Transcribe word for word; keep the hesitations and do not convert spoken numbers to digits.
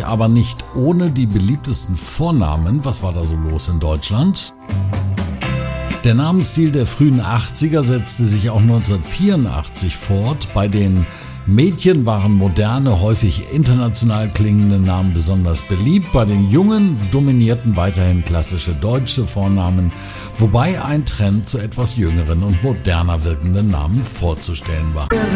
aber nicht ohne die beliebtesten Vornamen. Was war da so los in Deutschland? Der Namensstil der frühen achtziger setzte sich auch neunzehnhundertvierundachtzig fort. Bei den Mädchen waren moderne, häufig international klingende Namen besonders beliebt. Bei den Jungen dominierten weiterhin klassische deutsche Vornamen, wobei ein Trend zu etwas jüngeren und moderner wirkenden Namen vorzustellen war.